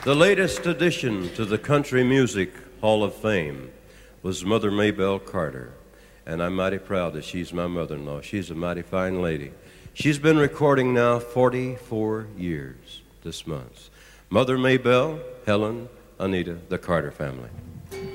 The latest addition to the Country Music Hall of Fame was Mother Maybelle Carter, and I'm mighty proud that she's my mother-in-law. She's a mighty fine lady. She's been recording now 44 years this month. Mother Maybelle, Helen, Anita, the Carter family.